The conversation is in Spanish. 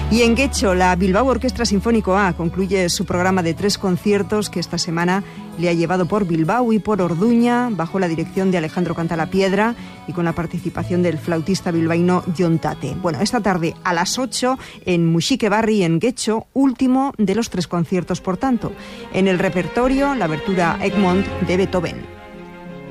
Y en Guecho, la Bilbao Orquestra Sinfónico A concluye su programa de 3 conciertos que esta semana le ha llevado por Bilbao y por Orduña, bajo la dirección de Alejandro Cantalapiedra y con la participación del flautista bilbaíno Jon Tate. Bueno, esta tarde a las 8 en Muxique Barri, en Guecho, último de los 3 conciertos, por tanto. En el repertorio, la abertura Egmont de Beethoven.